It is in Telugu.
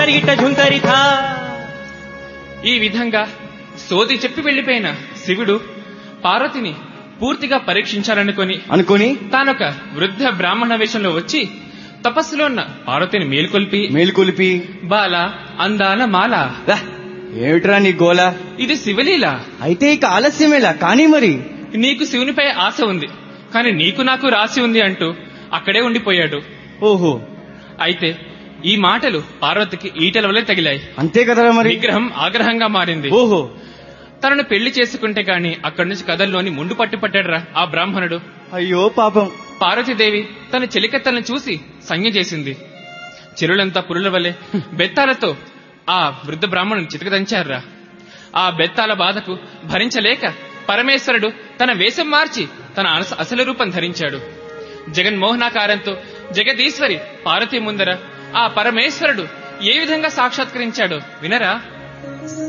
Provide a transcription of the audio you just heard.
ఈ విధంగా సోది చెప్పి వెళ్లిపోయిన శివుడు పార్వతిని పూర్తిగా పరీక్షించాలనుకుని తానొక వృద్ధ బ్రాహ్మణ వేషంలో వచ్చి తపస్సులో ఉన్న పార్వతిని మేల్కొల్పి బాల అందాల మాల, ఏమిట్రా నీ గోల? ఇది శివలీల. అయితే ఇక ఆలస్యమేలా కానీ మరి. నీకు శివునిపై ఆశ ఉంది, కానీ నీకు నాకు రాసి ఉంది అంటూ అక్కడే ఉండిపోయాడు. ఓహో, అయితే ఈ మాటలు పార్వతికి ఈటల వలె తగిలాయి. అంతే కదరా మరి. విగ్రహం ఆగ్రహంగా మారింది. ఓహో, తనను పెళ్లి చేసుకుంటే గాని అక్కడి నుంచి కథల్లోని ముండు పట్టుపట్టాడురా ఆ బ్రాహ్మణుడు. అయ్యో పాపం. పార్వతీదేవి తన చెలికత్తలను చూసి సంజ్ఞ చేసింది. చెరులంతా పురుల వలె బెత్తాలతో ఆ వృద్ధ బ్రాహ్మణుని చితకదంచారురా. ఆ బెత్తాల బాధకు భరించలేక పరమేశ్వరుడు తన వేషం మార్చి తన అసలు రూపం ధరించాడు. జగన్మోహనాకారంతో జగదీశ్వరి పార్వతీ ముందర ఆ పరమేశ్వరుడు ఏ విధంగా సాక్షాత్కరించాడో వినరా.